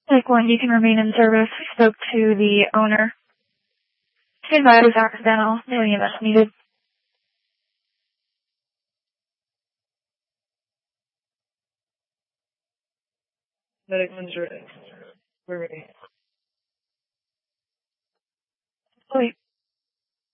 Like when you can remain in service. We spoke to the owner. Standby was accidental. No EMS needed. Medic one's ready. We're ready. Wait.